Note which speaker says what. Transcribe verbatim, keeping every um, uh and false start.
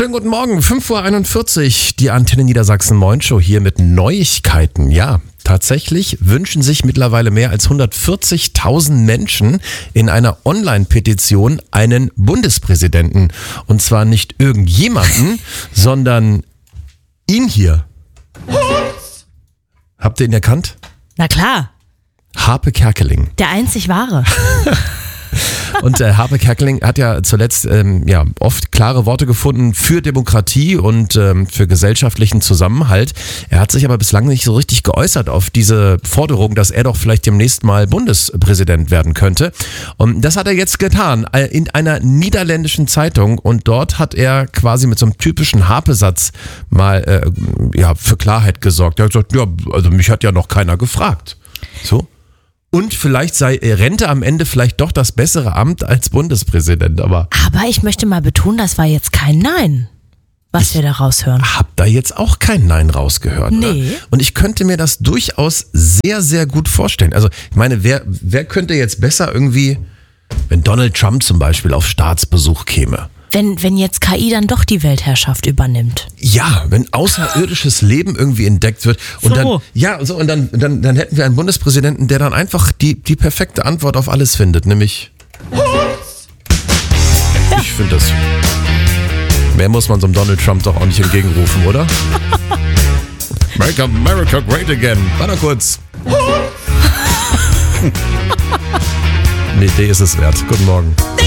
Speaker 1: Schönen guten Morgen, fünf Uhr einundvierzig, die Antenne Niedersachsen Moin Show hier mit Neuigkeiten. Ja, tatsächlich wünschen sich mittlerweile mehr als hundertvierzigtausend Menschen in einer Online-Petition einen Bundespräsidenten. Und zwar nicht irgendjemanden, sondern ihn hier. Habt ihr ihn erkannt?
Speaker 2: Na klar,
Speaker 1: Harpe Kerkeling.
Speaker 2: der einzig wahre.
Speaker 1: Und äh, Harpe Kerkeling hat ja zuletzt ähm, ja, oft klare Worte gefunden für Demokratie und ähm, für gesellschaftlichen Zusammenhalt. Er hat sich aber bislang nicht so richtig geäußert auf diese Forderung, dass er doch vielleicht demnächst mal Bundespräsident werden könnte. Und das hat er jetzt getan äh, in einer niederländischen Zeitung, und dort hat er quasi mit so einem typischen Harpe-Satz mal äh, ja, für Klarheit gesorgt. Er hat gesagt, ja, also mich hat ja noch keiner gefragt. So. Und vielleicht sei Rente am Ende vielleicht doch das bessere Amt als Bundespräsident. Aber
Speaker 2: Aber ich möchte mal betonen, das war jetzt kein Nein, was
Speaker 1: Ich
Speaker 2: wir da raushören.
Speaker 1: hab da jetzt auch kein Nein rausgehört.
Speaker 2: Nee.
Speaker 1: Oder? Und ich könnte mir das durchaus sehr, sehr gut vorstellen. Also ich meine, wer, wer könnte jetzt besser irgendwie, wenn Donald Trump zum Beispiel auf Staatsbesuch käme?
Speaker 2: Wenn, wenn jetzt K I dann doch die Weltherrschaft übernimmt.
Speaker 1: Ja, wenn außerirdisches Leben irgendwie entdeckt wird und
Speaker 2: So.
Speaker 1: dann ja so und dann, dann dann hätten wir einen Bundespräsidenten, der dann einfach die die perfekte Antwort auf alles findet, nämlich ich finde das. Mehr muss man so einem Donald Trump doch auch nicht entgegenrufen, oder? Make America great again. Warte kurz. Nee, die ist es wert. Guten Morgen.